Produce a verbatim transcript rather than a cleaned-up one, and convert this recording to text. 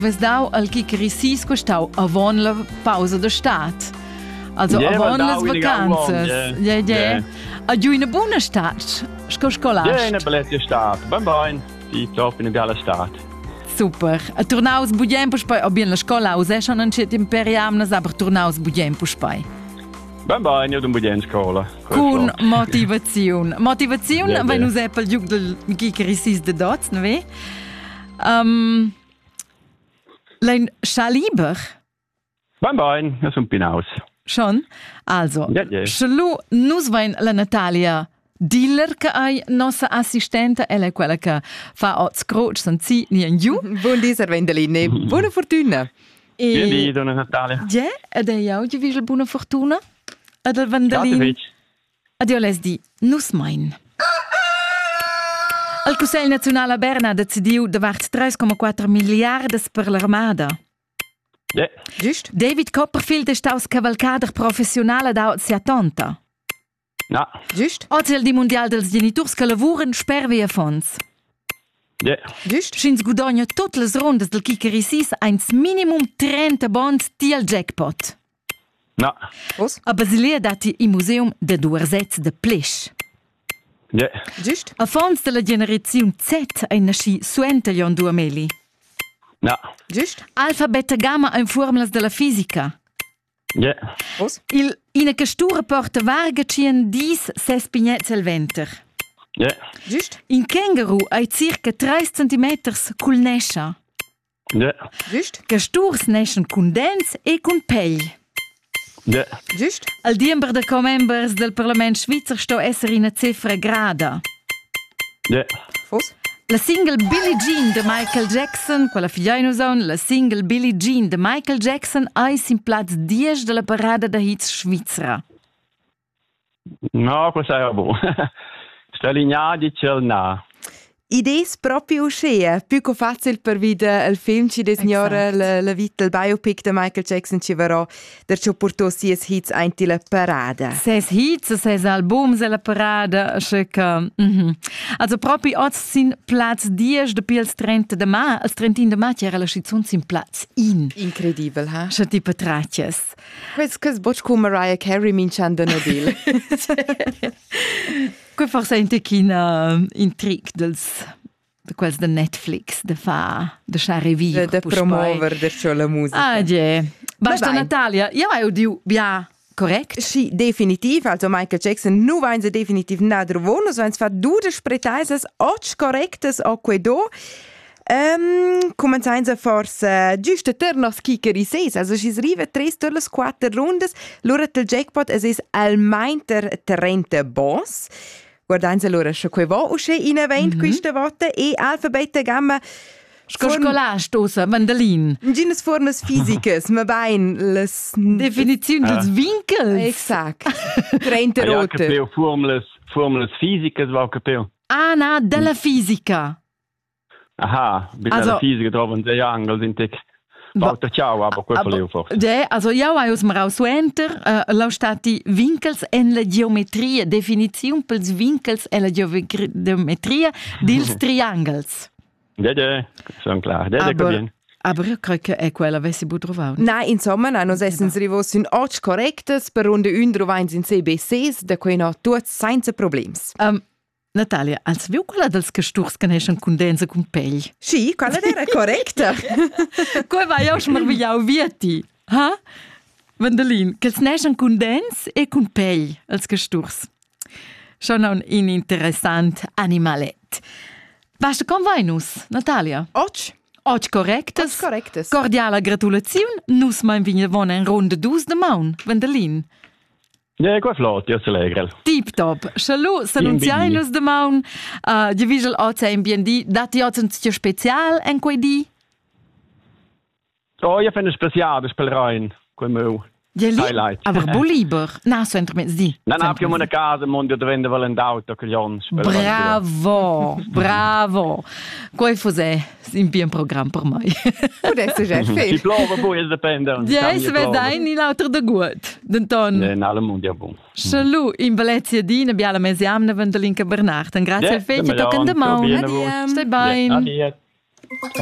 Vesdau al Kikeri sis questau avon la pausa da stat. Also Yeah, avon Vesdau las in vacanzas. Igaun, Ja, ja. yeah. A giù in buona stat. Sco Ja, scolast. in een bellezia staat. Ben ben. Die top in een bella staat. Super. A tornaus budiempus poi, ob in la scola aus è schon ein Schritt imperiamnas, aber tornaus budiempus poi. Ben ben, io d'un budien scola. Con motivazione. Motivazione, Ja, weil ja. nu seppel giug del Kikeri sis de dots, ne ve? Um, Lein scha lieber? Ben ben, io son pinaus. Schon? Also, Ja, ja. Schalu, nus vain la Natalia Diller, che è nostra assistente, ella è quella che fa oz croce, san zi, ni in giù. Buon dia, Wendelin. Buona fortuna. Quindi, donna Natalia. Ja, ed è jau, di visel buona fortuna. Ed il Ciao, Wendelin. David. Ed io les di, nus mein. Il Consiglio Nazionale a Berna ha decidiu de vart tre komma quattro miliardi per l'armada. Ja. Giust? David Copperfield è staus cavalcader professionale da settanta. Na. Giust? Oggi è il mondiale dels genitors che lavuren sper via fons. Ja. Giust? Schins gudogna tutte le rondes del Kikeri sis eins minimum trenta bonds til jackpot. Na. Was? A Basilea dati i museum de Duersets de Plisch. Ja. Giust? A fons de la generazione Z ein nasci suenta Jon Duameli. Na. Giust? Alfa, beta, gamma ein formulas de la fisica. Ja. Was? Il ina castura porta varga cien dis ses pignets al venter. Ja. Giust? In kenguru hai circa tre centimeters cul nescia. Ja. Giust? Casturs neschen cun dents e cun pell. Ja. Giust? Al diember de co-members del Parlament Svizzer sto esser in a cifra grada. Ja. Was? La single Billie Jean de Michael Jackson, quella figliaino son, la single Billie Jean de Michael Jackson eis in plaz dies de la parada da hits svizzera. No, questo è buono. Stalignadi c'è na. Idees proprio uscire, più che facile per vedere il film ci des signora la, la vita, il biopic di Michael Jackson ci verrà, der ci portò sia hits einti la parada. Ses hits, ses albums e la parada, che... Mhm. Also proprio oggi sin plaz dies de pils trenta de ma, als trentin de ma c'era la schizzun sin plaz in. Incredibile, ha? Scha tipo tratjes. Quest quest botch con Mariah Carey minchando no deal. Quei forse ein tequina intrig dels de quels de Netflix, de fa, de scha revivre. De, de promover der schon la musica. Ah, je. Basta Bye bye. Natalia, ja, eu diu, ja, correct? Sì, definitiv, also Michael Jackson, nu vain se definitiv nadro vono, so eins fa dudes pretaises, och correctes o quedo. Um, Comenzain se forse giusto ternos Kikeri ses, also si srive tres turles quattro rundes, lura tel jackpot es es almeinter trenta boss. Guardain se lura scho que vo usce in event mm-hmm. questa volta e alfabeta gamma Scoscolast, osa, Mandalin. Gines formas físicas, ma bain les Definizione dels winkels. Exact. trenta Ja, rote. capeu formulas, formulas físicas, va capeu. Ah, na, della fisica. Aha, bis Also- alla fisica trovan sei angels in tic. Bauta ciao, aber quel faleu forse. Ja, also ja, hai us marau suenter, uh, lau stati winkels en la geometria, definizione pels winkels e la geometri- geometria dils triangels. Ja, ja, son klar. Ja, ja, Aber, bien. aber io credo che è quella avessi bu trovato. Nein, insomma, no, nos essens rivos in och correctes, per runde un drovains in C B Cs, da quei no tuts senza problems. Um, Natalia, als viu quella dels casturs che neschen con densa con pell? Sì, quella era correcta. Quei vai auch smarvigliau vieti, ha? Vandalin, che neschen con dens e con pell, als casturs. Schon un interessant animalet. Basta con vainus, Natalia? Och, Och correctes. och correctes. Cordiala gratulazione, nus mein vigna vona in ronde dus de maun, Vandalin. Ja, quel flot, io se legrel. Tip top. Schalu, s'annunziainus de maun. Uh, Di visel oza in B and D, dati oza un zio special en quei di? Oh, io fanno speciale, spelrein, quel meu. Ja, li- Highlight. Aber bu lieber. Na, so entro mezz di. Non abbiamo una casa, mondo dovendo volere un auto, che gli on. Bravo, bravo. Quei fosè in bien program per mai. Und das ist echt Si viel. plova, poi es dipende. Ja, es wird ein in lauter de gut. Denton. In alle mondi è buono. Schalu, in Belezia di, ne biala mesiamne vendelinca Bernard. Grazie Ja, al fece, da toccando Milan, maun. probieren wir. Stai bene. Adieu.